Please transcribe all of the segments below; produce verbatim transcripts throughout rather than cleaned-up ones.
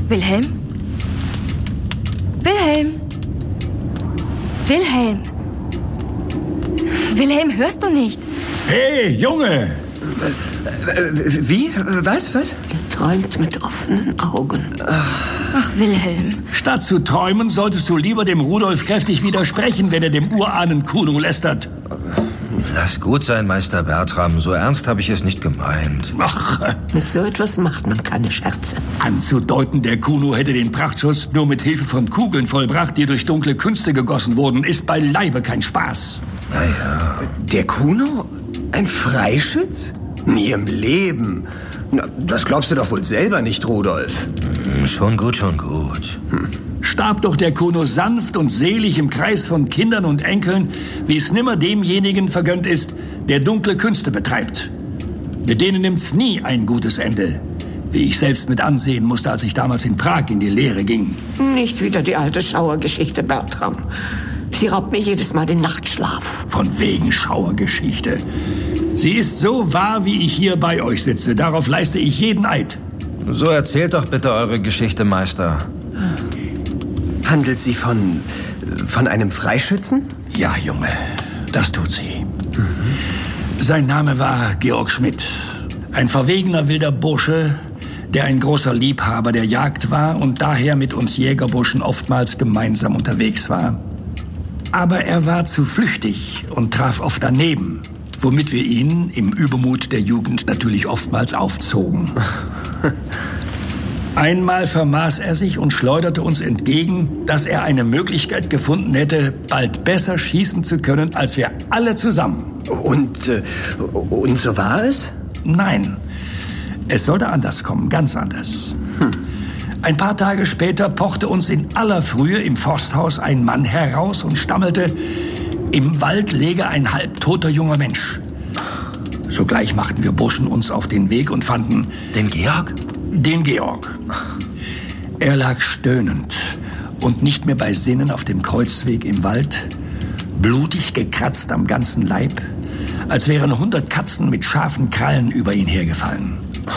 Wilhelm? Wilhelm? Wilhelm? Wilhelm, hörst du nicht? Hey, Junge! Wie? Was? Was? Er träumt mit offenen Augen. Ach, Wilhelm. Statt zu träumen, solltest du lieber dem Rudolf kräftig widersprechen, wenn er dem Urahnen Kuno lästert. Lass gut sein, Meister Bertram. So ernst habe ich es nicht gemeint. Ach, Mit so etwas macht man keine Scherze. anzudeuten, der Kuno hätte den Prachtschuss nur mit Hilfe von Kugeln vollbracht, die durch dunkle Künste gegossen wurden, ist beileibe kein Spaß. Naja. Der Kuno? Ein Freischütz? Nie im Leben. Na, das glaubst du doch wohl selber nicht, Rudolf. Schon gut, schon gut. Starb doch der Kuno sanft und selig im Kreis von Kindern und Enkeln, wie es nimmer demjenigen vergönnt ist, der dunkle Künste betreibt. Mit denen nimmt's nie ein gutes Ende, wie ich selbst mit ansehen musste, als ich damals in Prag in die Lehre ging. Nicht wieder die alte Schauergeschichte, Bertram. Sie raubt mir jedes Mal den Nachtschlaf. Von wegen Schauergeschichte. Sie ist so wahr, wie ich hier bei euch sitze. Darauf leiste ich jeden Eid. So erzählt doch bitte eure Geschichte, Meister. Handelt sie von... von einem Freischützen? Ja, Junge, das tut sie. Mhm. Sein Name war Georg Schmidt. Ein verwegener wilder Bursche, der ein großer Liebhaber der Jagd war und daher mit uns Jägerburschen oftmals gemeinsam unterwegs war. Aber er war zu flüchtig und traf oft daneben, womit wir ihn im Übermut der Jugend natürlich oftmals aufzogen. Einmal vermaß er sich und schleuderte uns entgegen, dass er eine Möglichkeit gefunden hätte, bald besser schießen zu können, als wir alle zusammen. Und, äh, und so war es? Nein, es sollte anders kommen, ganz anders. Hm. Ein paar Tage später pochte uns in aller Frühe im Forsthaus ein Mann heraus und stammelte, im Wald läge ein halbtoter junger Mensch. Sogleich machten wir Burschen uns auf den Weg und fanden... Den Georg? Den Georg. Er lag stöhnend und nicht mehr bei Sinnen auf dem Kreuzweg im Wald, blutig gekratzt am ganzen Leib, als wären hundert Katzen mit scharfen Krallen über ihn hergefallen.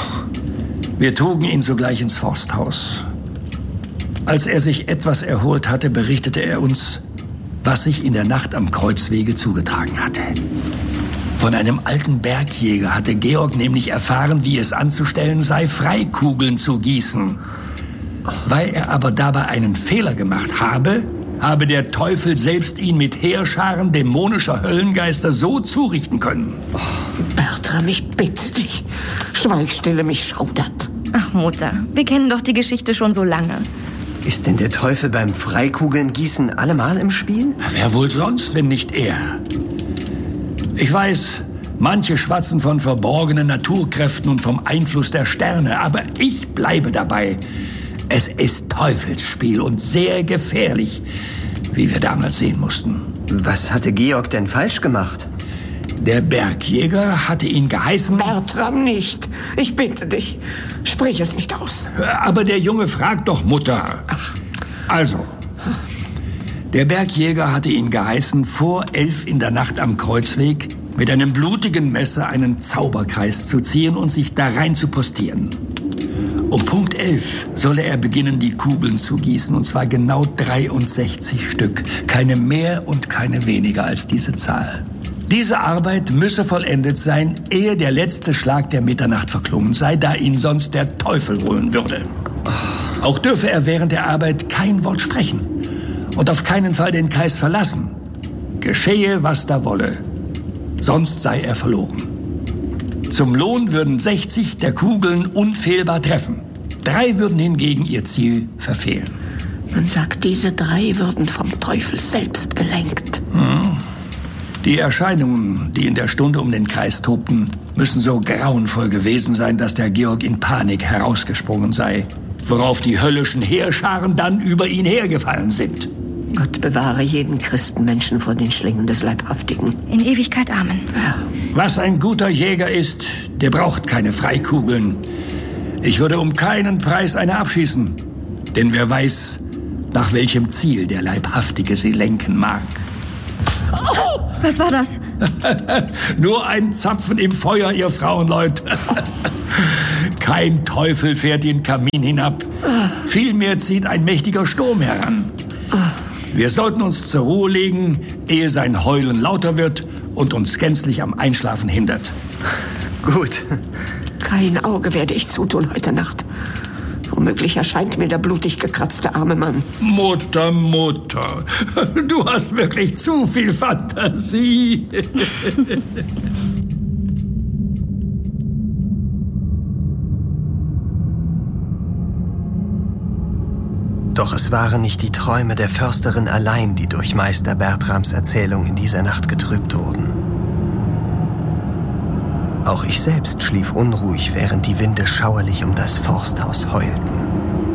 Wir trugen ihn sogleich ins Forsthaus. Als er sich etwas erholt hatte, berichtete er uns, was sich in der Nacht am Kreuzwege zugetragen hatte. Von einem alten Bergjäger hatte Georg nämlich erfahren, wie es anzustellen sei, Freikugeln zu gießen. Weil er aber dabei einen Fehler gemacht habe, habe der Teufel selbst ihn mit Heerscharen dämonischer Höllengeister so zurichten können. Bertram, ich bitte dich. Schweigstille, mich schaudert. Ach, Mutter, wir kennen doch die Geschichte schon so lange. Ist denn der Teufel beim Freikugellengießen allemal im Spiel? Wer wohl sonst, wenn nicht er? Ich weiß, manche schwatzen von verborgenen Naturkräften und vom Einfluss der Sterne, aber ich bleibe dabei. Es ist Teufelsspiel und sehr gefährlich, wie wir damals sehen mussten. Was hatte Georg denn falsch gemacht? Der Bergjäger hatte ihn geheißen... Bertram, nicht. Ich bitte dich. Sprich es nicht aus. Aber der Junge fragt doch, Mutter. Ach. Also, der Bergjäger hatte ihn geheißen, vor elf in der Nacht am Kreuzweg mit einem blutigen Messer einen Zauberkreis zu ziehen und sich da rein zu postieren. Um Punkt elf solle er beginnen, die Kugeln zu gießen, und zwar genau dreiundsechzig Stück. Keine mehr und keine weniger als diese Zahl. Diese Arbeit müsse vollendet sein, ehe der letzte Schlag der Mitternacht verklungen sei, da ihn sonst der Teufel holen würde. Auch dürfe er während der Arbeit kein Wort sprechen und auf keinen Fall den Kreis verlassen. Geschehe, was da wolle, sonst sei er verloren. Zum Lohn würden sechzig der Kugeln unfehlbar treffen. Drei würden hingegen ihr Ziel verfehlen. Man sagt, diese drei würden vom Teufel selbst gelenkt. Hm. Die Erscheinungen, die in der Stunde um den Kreis tobten, müssen so grauenvoll gewesen sein, dass der Georg in Panik herausgesprungen sei, worauf die höllischen Heerscharen dann über ihn hergefallen sind. Gott bewahre jeden Christenmenschen vor den Schlingen des Leibhaftigen. In Ewigkeit, Amen. Ja. Was ein guter Jäger ist, der braucht keine Freikugeln. Ich würde um keinen Preis eine abschießen, denn wer weiß, nach welchem Ziel der Leibhaftige sie lenken mag. Oh, was war das? Nur ein Zapfen im Feuer, ihr Frauenleut. Kein Teufel fährt den Kamin hinab. Vielmehr zieht ein mächtiger Sturm heran. Wir sollten uns zur Ruhe legen, ehe sein Heulen lauter wird und uns gänzlich am Einschlafen hindert. Gut. Kein Auge werde ich zutun heute Nacht. Womöglich erscheint mir der blutig gekratzte arme Mann. Mutter, Mutter, du hast wirklich zu viel Fantasie. Doch es waren nicht die Träume der Försterin allein, die durch Meister Bertrams Erzählung in dieser Nacht getrübt wurden. Auch ich selbst schlief unruhig, während die Winde schauerlich um das Forsthaus heulten.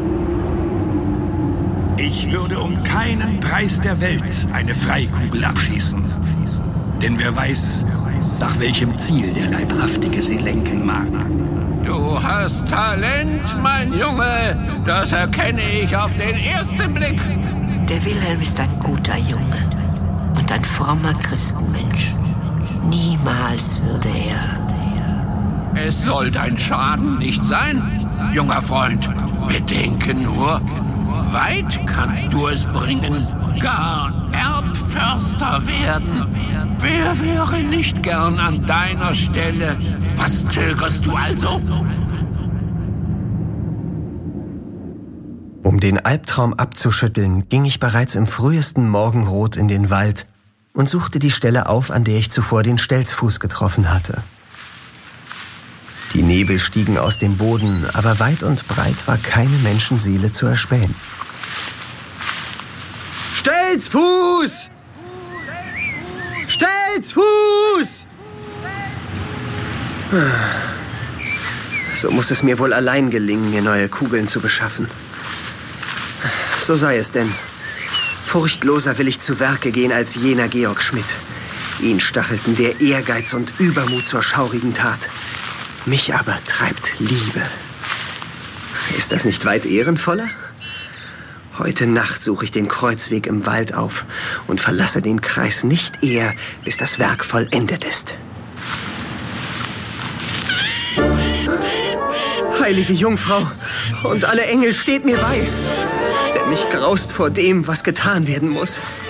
Ich würde um keinen Preis der Welt eine Freikugel abschießen. Denn wer weiß, nach welchem Ziel der Leibhaftige sie lenken mag. Du hast Talent, mein Junge. Das erkenne ich auf den ersten Blick. Der Wilhelm ist ein guter Junge und ein frommer Christenmensch. Niemals würde er... Es soll dein Schaden nicht sein, junger Freund. Bedenke nur, weit kannst du es bringen, gar Erbförster werden. Wer wäre nicht gern an deiner Stelle? Was zögerst du also? Um den Albtraum abzuschütteln, ging ich bereits im frühesten Morgenrot in den Wald und suchte die Stelle auf, an der ich zuvor den Stelzfuß getroffen hatte. Die Nebel stiegen aus dem Boden, aber weit und breit war keine Menschenseele zu erspähen. Stelzfuß! Stelzfuß! So muss es mir wohl allein gelingen, mir neue Kugeln zu beschaffen. So sei es denn. Furchtloser will ich zu Werke gehen als jener Georg Schmidt. Ihn stachelten der Ehrgeiz und Übermut zur schaurigen Tat. Mich aber treibt Liebe. Ist das nicht weit ehrenvoller? Heute Nacht suche ich den Kreuzweg im Wald auf und verlasse den Kreis nicht eher, bis das Werk vollendet ist. Heilige Jungfrau und alle Engel, steht mir bei, denn mich graust vor dem, was getan werden muss.